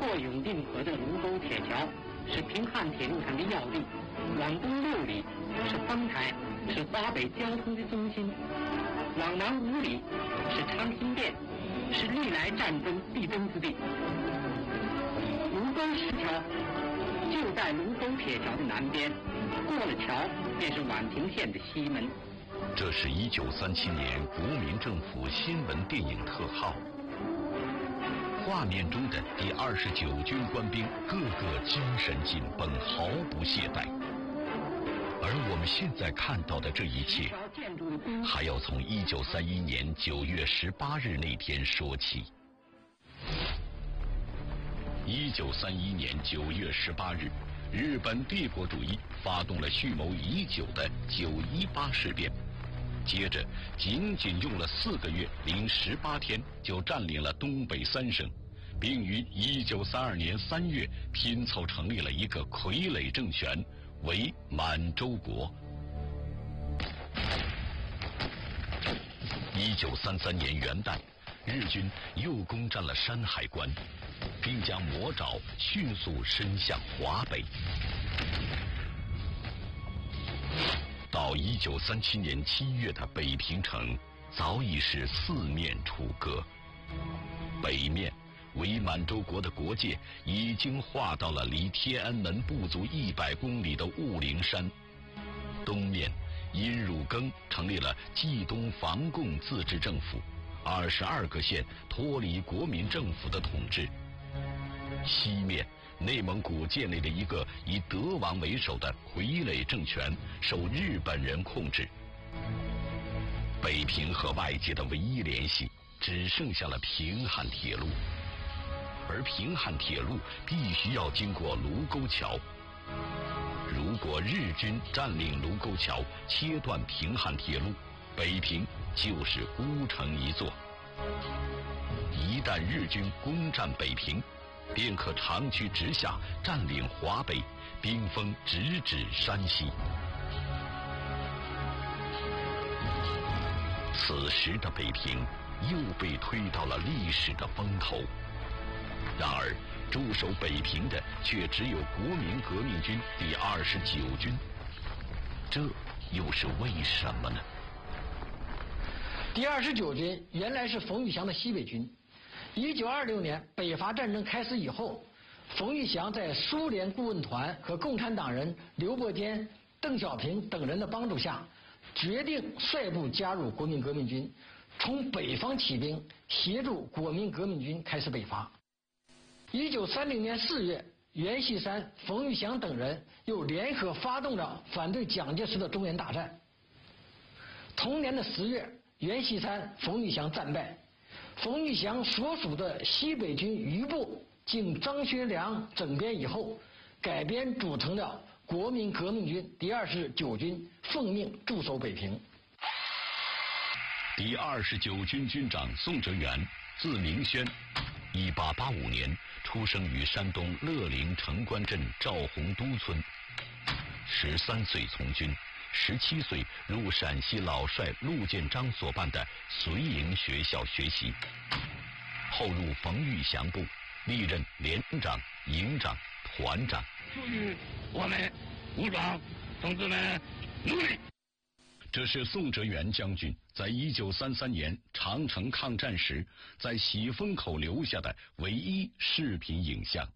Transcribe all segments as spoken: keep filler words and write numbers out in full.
过永定河的卢沟铁桥是平汉铁路上的要地，往东六里是丰台，是华北交通的中心；往南五里是长辛店，是历来战争必争之地。卢沟石桥就在卢沟铁桥的南边，过了桥便是宛平县的西门。 这是一九三七年国民政府新闻电影特号。画面中的第二十九军官兵个个精神紧绷，毫不懈怠。而我们现在看到的这一切，还要从一九三一年九月十八日那天说起。一九三一年九月十八日，日本帝国主义发动了蓄谋已久的九一八事变，接着仅仅用了四个月零十八天就占领了东北三省，并于一九三二年三月拼凑成立了一个傀儡政权，为满洲国。一九三三年元旦，日军又攻占了山海关，并将魔爪迅速伸向华北。到一九三七年七月的北平城，早已是四面楚歌。北面伪满洲国的国界已经划到了离天安门不足一百公里的雾灵山，东面殷汝耕成立了冀东防共自治政府，二十二个县脱离国民政府的统治。西面内蒙古建立了一个以德王为首的傀儡政权，受日本人控制。北平和外界的唯一联系只剩下了平汉铁路，而平汉铁路必须要经过卢沟桥。如果日军占领卢沟桥，切断平汉铁路，北平就是孤城一座。一旦日军攻占北平，便可长驱直下，占领华北，兵锋直指山西。此时的北平又被推到了历史的风头。然而驻守北平的却只有国民革命军第二十九军，这又是为什么呢？ 第二十九军原来是冯玉祥的西北军。一九二六年北伐战争开始以后，冯玉祥在苏联顾问团和共产党人刘伯坚、邓小平等人的帮助下，决定率部加入国民革命军，从北方起兵，协助国民革命军开始北伐。一九三零年四月，阎锡山、冯玉祥等人又联合发动了反对蒋介石的中原大战。同年的十月，阎锡山、冯玉祥战败，冯玉祥所属的西北军余部经张学良整编以后，改编组成了国民革命军第二十九军，奉命驻守北平。 第二十九军军长宋哲元，字明轩，一八八五年出生于山东乐陵城关镇赵洪都村，十三岁从军，十七岁入陕西老帅陆建章所办的绥营学校学习，后入冯玉祥部，历任连长、营长、团长。 祝愿我们武装同志们努力。 这是宋哲元将军在一九三三年长城抗战时在喜峰口留下的唯一视频影像。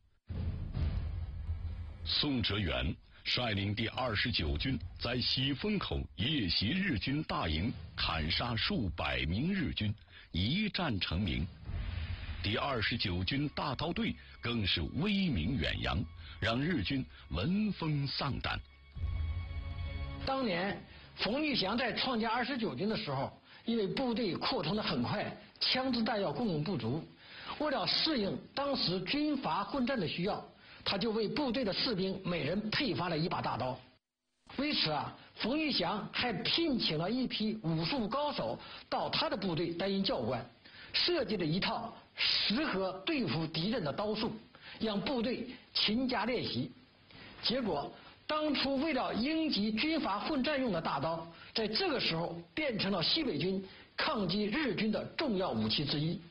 宋哲元率领第二十九军在喜峰口夜袭日军大营，砍杀数百名日军，一战成名。第二十九军大刀队更是威名远扬，让日军闻风丧胆。 当年冯玉祥在创建二十九军的时候，因为部队扩充得很快，枪支弹药供应不足，为了适应当时军阀混战的需要，他就为部队的士兵每人配发了一把大刀。为此啊，冯玉祥还聘请了一批武术高手到他的部队担任教官，设计了一套适合对付敌人的刀术，让部队勤加练习。结果当初为了应急军阀混战用的大刀，在这个时候变成了西北军抗击日军的重要武器之一。